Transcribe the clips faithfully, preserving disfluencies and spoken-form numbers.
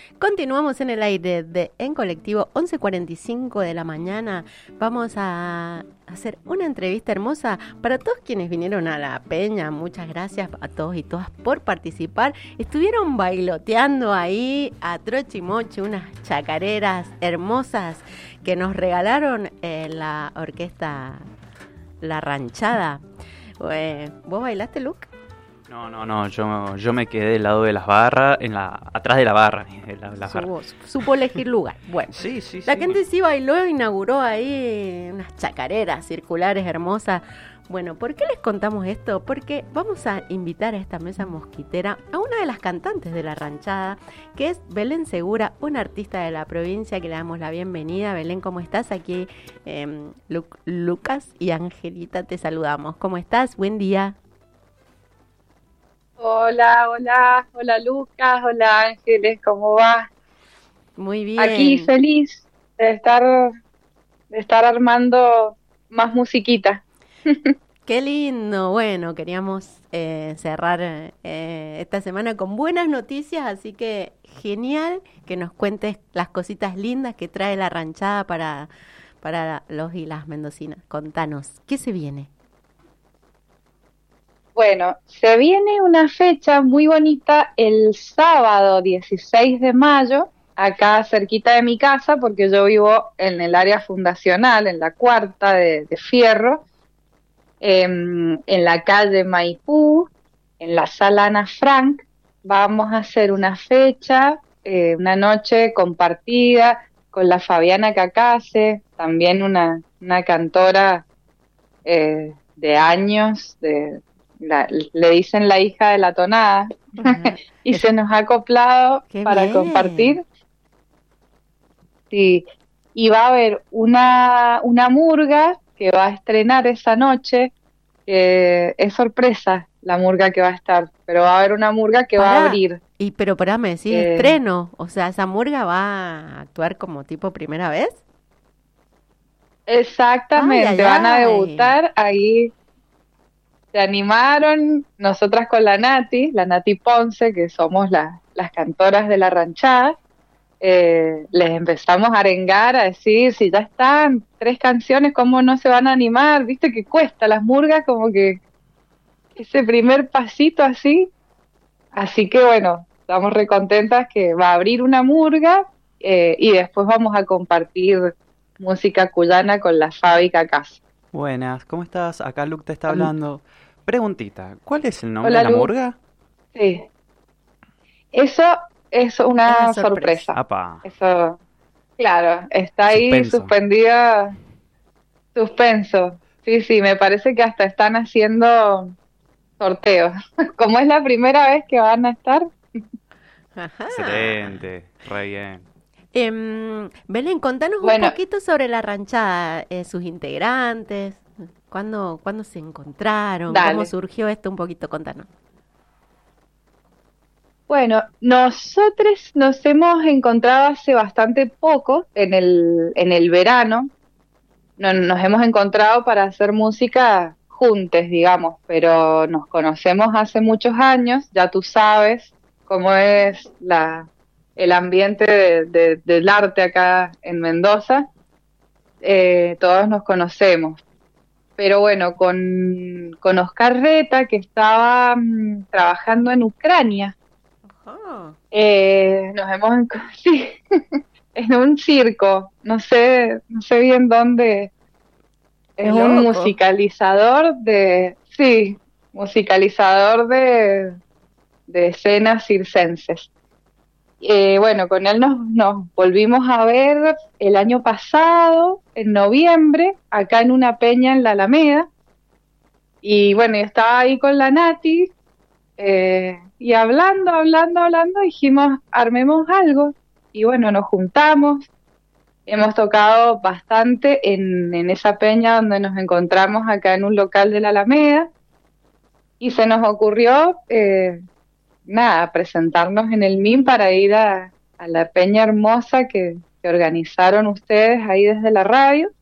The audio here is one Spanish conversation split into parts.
Continuamos en el aire de En Colectivo, once cuarenta y cinco de la mañana. Vamos a hacer una entrevista hermosa para todos quienes vinieron a la peña. Muchas gracias a todos y todas por participar. Estuvieron bailoteando ahí a trochimoche, unas chacareras hermosas que nos regalaron eh, la orquesta La Ranchada. Eh, ¿Vos bailaste, Luke? No, no, no, yo, yo me quedé del lado de las barras, en la, atrás de la barra. De la, la Supo, barra. supo elegir lugar. Bueno, sí, sí, la sí. gente sí bailó, inauguró ahí unas chacareras circulares hermosas. Bueno, ¿por qué les contamos esto? Porque vamos a invitar a esta mesa mosquitera a una de las cantantes de La Ranchada, que es Belén Segura, una artista de la provincia que le damos la bienvenida. Belén, ¿cómo estás? Aquí eh, Lu- Lucas y Angelita te saludamos. ¿Cómo estás? Buen día. Hola, hola, hola Lucas, hola Ángeles, ¿cómo va? Muy bien. Aquí feliz de estar, de estar armando más musiquita. Qué lindo. Bueno, queríamos eh, cerrar eh, esta semana con buenas noticias, así que genial que nos cuentes las cositas lindas que trae La Ranchada para, para los y las mendocinas. Contanos, ¿qué se viene? Bueno, se viene una fecha muy bonita el sábado dieciséis de mayo, acá cerquita de mi casa, porque yo vivo en el área fundacional, en la cuarta de, de Fierro, em, en la calle Maipú, en la sala Ana Frank. Vamos a hacer una fecha, eh, una noche compartida con la Fabiana Cacase, también una, una cantora eh, de años, de, la, le dicen la hija de la tonada, Ajá. y se nos ha acoplado Qué para bien. compartir. Sí, y va a haber una, una murga que va a estrenar esa noche, que es sorpresa la murga que va a estar, pero va a haber una murga que va a Pará, abrir. y pero pará, me decís eh, estreno, o sea, ¿esa murga va a actuar como tipo primera vez? Ay, ay, Exactamente, van a ay. debutar ahí. Se animaron nosotras con la Nati, la Nati Ponce, que somos la- las cantoras de La Ranchada. Eh, les empezamos a arengar, a decir, si ya están tres canciones, ¿cómo no se van a animar? Viste que cuesta las murgas, como que ese primer pasito así. Así que bueno, estamos recontentas que va a abrir una murga, eh, y después vamos a compartir música cuyana con la Fabi Cacas. Buenas, ¿cómo estás? Acá Luke te está hablando. Preguntita, ¿cuál es el nombre de Hola la Lu, murga? sí, eso es Es la una sorpresa. sorpresa. Apa, Eso, claro, está ahí suspenso. suspendida, suspenso. Sí, sí, me parece que hasta están haciendo sorteos. Como es la primera vez que van a estar, Ajá. Excelente, re bien. Em, Belén, contanos un bueno, poquito sobre La Ranchada, eh, sus integrantes, cuándo, cuándo se encontraron, cómo dale. surgió esto, un poquito, contanos. Bueno, nosotros nos hemos encontrado hace bastante poco, en el, en el verano. No, nos hemos encontrado para hacer música juntes, digamos, pero nos conocemos hace muchos años. Ya tú sabes cómo es la, el ambiente de- de- del arte acá en Mendoza. Eh, todos nos conocemos. Pero bueno, con, con Oscar Reta, que estaba mm, trabajando en Ucrania, Ajá. eh, nos hemos enco- sí, en un circo, no sé, no sé bien dónde. Qué Es un loco. musicalizador de, sí, musicalizador de, de escenas circenses. Eh, bueno, con él nos, nos volvimos a ver el año pasado, en noviembre, acá en una peña en la Alameda. Y bueno, yo estaba ahí con la Nati, eh, y hablando, hablando, hablando, dijimos, armemos algo. Y bueno, nos juntamos. Hemos tocado bastante en, en esa peña donde nos encontramos acá en un local de la Alameda, y se nos ocurrió, eh, nada, presentarnos en el M I M para ir a, a la peña hermosa que, que organizaron ustedes ahí desde la radio.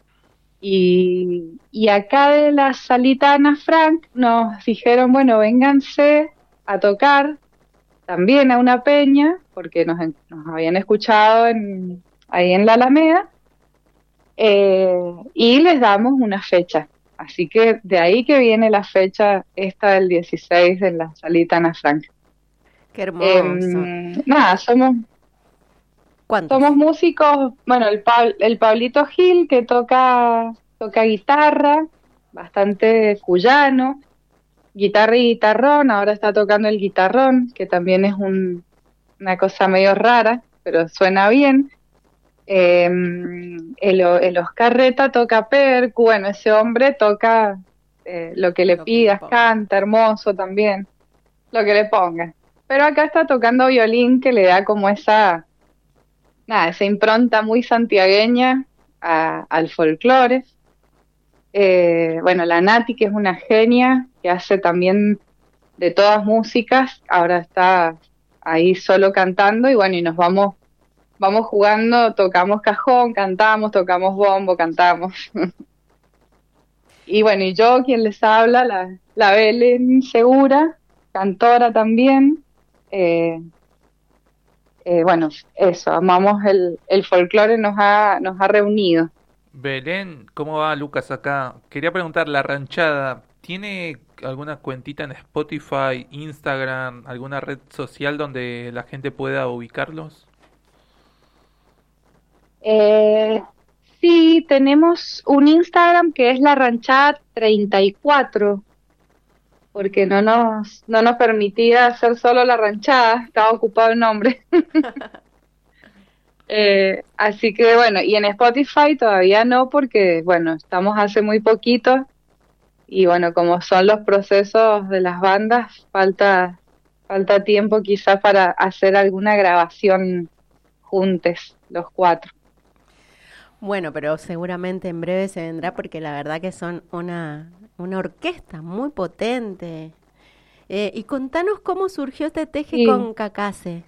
Y, y acá de la salita Ana Frank nos dijeron, bueno, vénganse a tocar. también a una peña, porque nos, nos habían escuchado en, ahí en la Alameda, eh, y les damos una fecha. Así que de ahí que viene la fecha esta del dieciséis en la Salita Ana Frank. Qué hermoso. Eh, nada, somos... ¿Cuántos? Somos músicos, bueno, el, Pab- el Pablito Gil, que toca, toca guitarra, bastante cuyano, guitarra y guitarrón, ahora está tocando el guitarrón, que también es un, una cosa medio rara, pero suena bien. Eh, el, O- el Oscar Reta toca percu, bueno, ese hombre toca eh, lo que le Lo que le pidas, ponga. canta hermoso también, lo que le ponga. Pero acá está tocando violín, que le da como esa, nada, esa impronta muy santiagueña a- al folclore. Eh, bueno, la Nati, que es una genia, que hace también de todas músicas, ahora está ahí solo cantando y bueno, y nos vamos, vamos jugando, tocamos cajón, cantamos, tocamos bombo, cantamos. Y bueno, y yo, quien les habla, la, la Belén Segura, cantora también. Eh, eh, bueno, eso, amamos el, el folclore, nos ha, nos ha reunido. Belén, ¿cómo va Lucas acá? Quería preguntar, ¿la ranchada tiene alguna cuentita en Spotify, Instagram, alguna red social donde la gente pueda ubicarlos? Eh, sí, tenemos un Instagram que es la ranchada treinta y cuatro, porque no nos, no nos permitía hacer solo la ranchada, estaba ocupado el nombre. Eh, así que bueno, y en Spotify todavía no, porque bueno, estamos hace muy poquito y bueno, como son los procesos de las bandas, falta, falta tiempo quizás para hacer alguna grabación juntos, los cuatro. Bueno, pero seguramente en breve se vendrá porque la verdad que son una, una orquesta muy potente. Eh, y contanos cómo surgió este Teje Sí. con Cacase.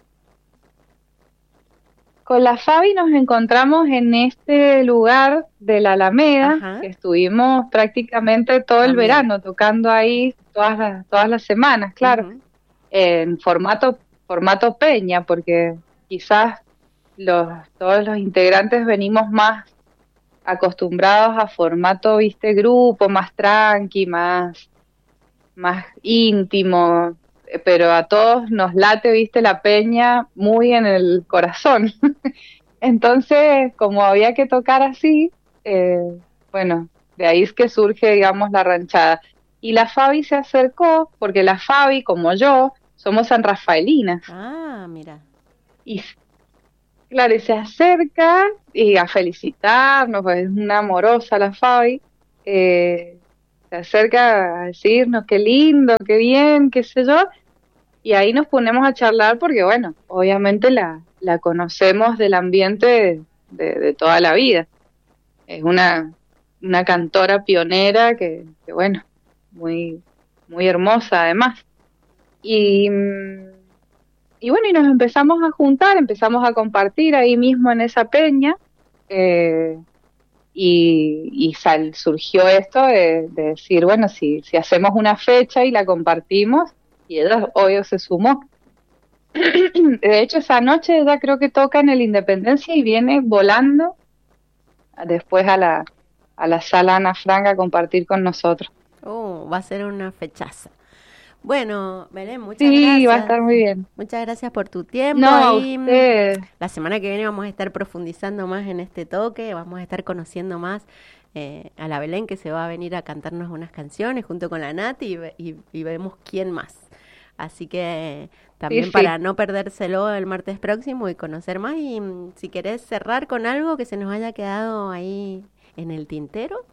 Con la Fabi nos encontramos en este lugar de la Alameda, Ajá. que estuvimos prácticamente todo el También. verano tocando ahí todas las, todas las semanas, claro, Ujú. en formato, formato peña, porque quizás los, todos los integrantes venimos más acostumbrados a formato, viste, grupo, más tranqui, más, más íntimo, eh, pero a todos nos late, viste, la peña muy en el corazón. Entonces, como había que tocar así, eh, bueno, de ahí es que surge, digamos, la ranchada. Y la Fabi se acercó, porque la Fabi, como yo, somos sanrafaelinas. Ah, mira. Y claro, y se acerca y a felicitarnos, pues es una amorosa la Fabi. eh, se acerca a decirnos qué lindo, qué bien, qué sé yo. Y ahí nos ponemos a charlar porque, bueno, obviamente la, la conocemos del ambiente de, de toda la vida. Es una, una cantora pionera que, que, bueno, muy, muy hermosa además. Y, mm, y bueno, y nos empezamos a juntar, empezamos a compartir ahí mismo en esa peña. eh, y, y sal, surgió esto de, de decir, bueno, si, si hacemos una fecha y la compartimos, y ella, obvio, se sumó. De hecho, esa noche ella creo que toca en el Independencia y viene volando después a la, a la sala Ana Frank a compartir con nosotros. Oh, va a ser una fechaza. Bueno, Belén, muchas Sí, va a gracias. estar muy bien. Muchas gracias por tu tiempo. No, a Ahí, mm, usted. la semana que viene vamos a estar profundizando más en este toque, vamos a estar conociendo más eh, a la Belén que se va a venir a cantarnos unas canciones junto con la Nati y, ve- y- y vemos quién más. Así que también Sí, sí. para no perdérselo el martes próximo y conocer más y mm, si querés cerrar con algo que se nos haya quedado ahí en el tintero.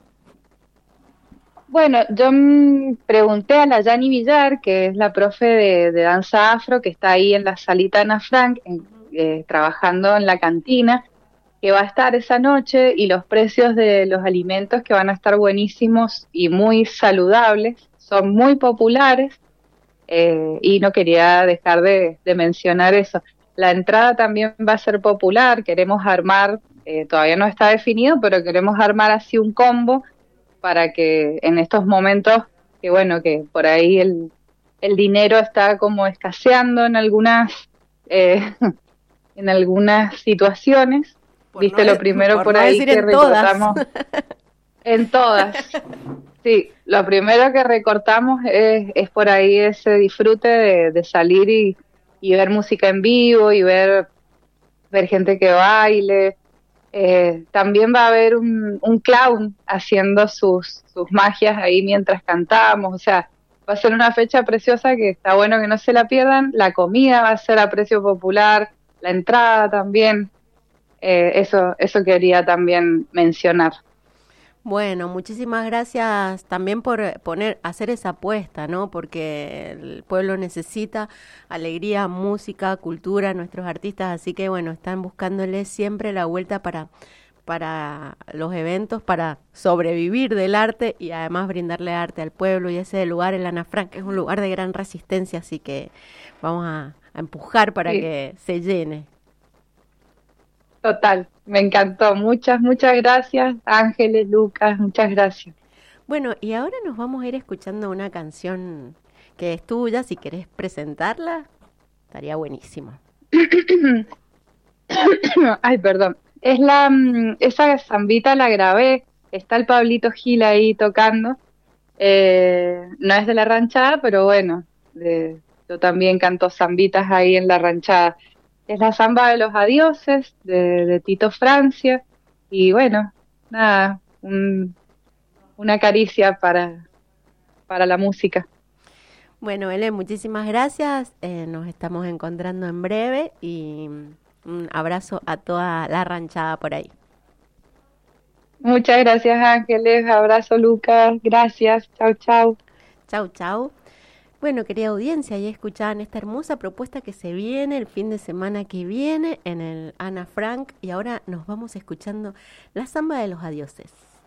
Bueno, yo mm, pregunté a la Yani Villar, que es la profe de, de danza afro, que está ahí en la salita Ana Frank, en- eh, trabajando en la cantina, que va a estar esa noche y los precios de los alimentos que van a estar buenísimos y muy saludables, son muy populares, eh, y no quería dejar de, de mencionar eso. La entrada también va a ser popular, queremos armar, eh, todavía no está definido, pero queremos armar así un combo para que en estos momentos, que bueno, que por ahí el, el dinero está como escaseando en algunas, eh, en algunas situaciones. Por Viste, no lo de- primero por por no ahí decir que en todas. recortamos, en todas, sí, lo primero que recortamos es, es por ahí ese disfrute de, de salir y, y ver música en vivo y ver, ver gente que baile. Eh, también va a haber un, un clown haciendo sus, sus magias ahí mientras cantamos, o sea, va a ser una fecha preciosa que está bueno que no se la pierdan. La comida va a ser a precio popular, la entrada también, eh, eso, eso quería también mencionar. Bueno, muchísimas gracias también por eh, poner, hacer esa apuesta, ¿no? Porque el pueblo necesita alegría, música, cultura, nuestros artistas, así que bueno, están buscándole siempre la vuelta para, para los eventos, para sobrevivir del arte y además brindarle arte al pueblo. Y ese lugar, el Ana Frank, es un lugar de gran resistencia, así que vamos a, a empujar para Sí, que se llene. total, me encantó. Muchas, muchas gracias, Ángeles, Lucas, muchas gracias. Bueno, y ahora nos vamos a ir escuchando una canción que es tuya, si querés presentarla, estaría buenísimo. Ay, perdón. Es la, mm, esa zambita la grabé, está el Pablito Gil ahí tocando. Eh, no es de la ranchada, pero bueno, de- yo también canto zambitas ahí en la ranchada. Es la zamba de los adioses, de, de Tito Francia, y bueno, nada, un- una caricia para, para la música. Bueno, Belén, muchísimas gracias, eh, nos estamos encontrando en breve y un abrazo a toda la ranchada por ahí. Muchas gracias, Ángeles, abrazo, Lucas, gracias, chau, chau. Chau, chau. Bueno, querida audiencia, ya escuchaban esta hermosa propuesta que se viene el fin de semana que viene en el Ana Frank y ahora nos vamos escuchando la samba de los adioses.